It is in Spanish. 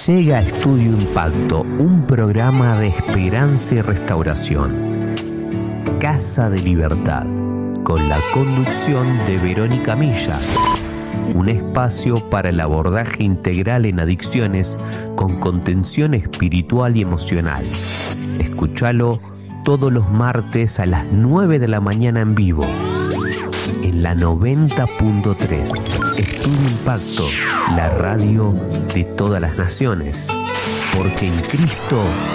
Llega Estudio Impacto, un programa de esperanza y restauración. Casa de Libertad, con la conducción de Verónica Milla. Un espacio para el abordaje integral en adicciones con contención espiritual y emocional. Escúchalo todos los martes a las 9 de la mañana en vivo. En la 90.3, Estudio Impacto, la radio de todas las naciones. Porque en Cristo